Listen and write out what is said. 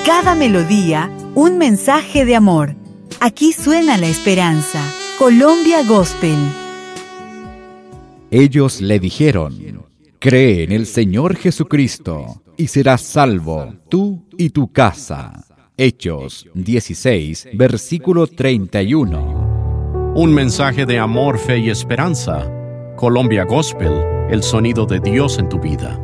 Cada melodía, un mensaje de amor. Aquí suena la esperanza. Colombia Gospel. Ellos le dijeron: cree en el Señor Jesucristo y serás salvo, tú y tu casa. Hechos 16, versículo 31. Un mensaje de amor, fe y esperanza. Colombia Gospel, el sonido de Dios en tu vida.